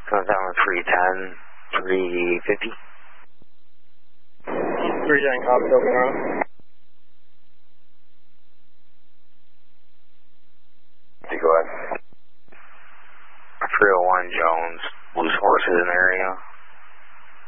Sundown 310, 350. 310, copy, open around. Go ahead. 301 Jones, loose horses in the area.